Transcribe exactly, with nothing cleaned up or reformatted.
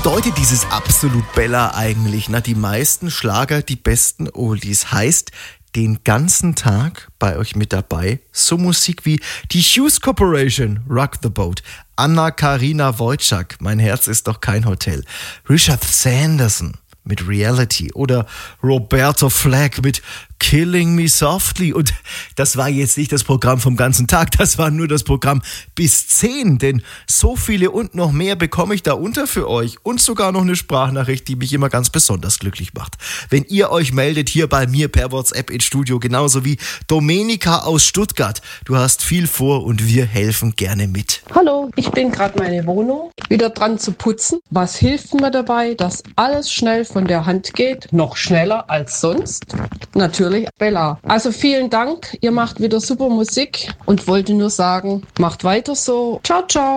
bedeutet dieses Absolut Bella eigentlich? Na, die meisten Schlager, die besten Oldies. Heißt, den ganzen Tag bei euch mit dabei. So Musik wie die Hughes Corporation, Rock the Boat, Anna-Karina Wojcik, Mein Herz ist doch kein Hotel, Richard Sanderson mit Reality oder Roberto Flack mit Killing Me Softly. Und das war jetzt nicht das Programm vom ganzen Tag, das war nur das Programm bis zehn, denn so viele und noch mehr bekomme ich da unter für euch und sogar noch eine Sprachnachricht, die mich immer ganz besonders glücklich macht. Wenn ihr euch meldet hier bei mir per WhatsApp ins Studio, genauso wie Domenica aus Stuttgart. Du hast viel vor und wir helfen gerne mit. Hallo, ich bin gerade meine Wohnung wieder dran zu putzen. Was hilft mir dabei, dass alles schnell von der Hand geht? Noch schneller als sonst? Natürlich Bella. Also vielen Dank, ihr macht wieder super Musik und wollte nur sagen, macht weiter so. Ciao, ciao.